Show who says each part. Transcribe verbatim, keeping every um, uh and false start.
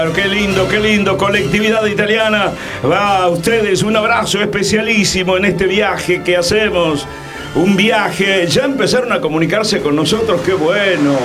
Speaker 1: Qué lindo, qué lindo, colectividad italiana. Va a ustedes un abrazo especialísimo en este viaje que hacemos. Un viaje, ya empezaron a comunicarse con nosotros, qué bueno.